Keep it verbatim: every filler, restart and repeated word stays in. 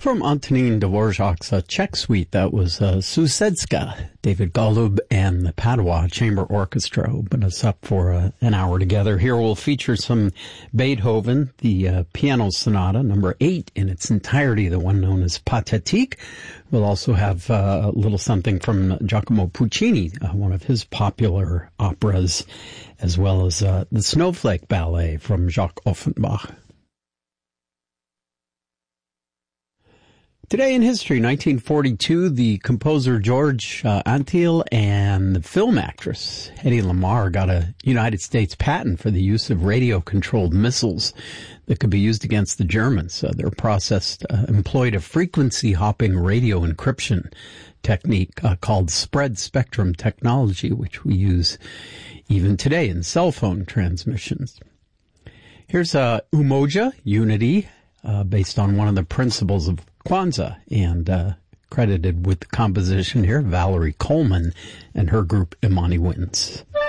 From Antonin Dvorak's uh, Czech suite, that was uh, Susedska, David Golub and the Padua Chamber Orchestra opened us up for uh, an hour together. Here we'll feature some Beethoven, the uh, Piano Sonata, number eight in its entirety, the one known as Pathétique. We'll also have uh, a little something from Giacomo Puccini, uh, one of his popular operas, as well as uh, the Snowflake Ballet from Jacques Offenbach. Today in history, nineteen forty-two, the composer George uh, Antheil and the film actress Hedy Lamarr got a United States patent for the use of radio-controlled missiles that could be used against the Germans. Uh, their process uh, employed a frequency-hopping radio encryption technique uh, called spread spectrum technology, which we use even today in cell phone transmissions. Here's uh, Umoja, Unity, uh, based on one of the principles of Kwanzaa, and uh, credited with the composition here, Valerie Coleman and her group Imani Winds.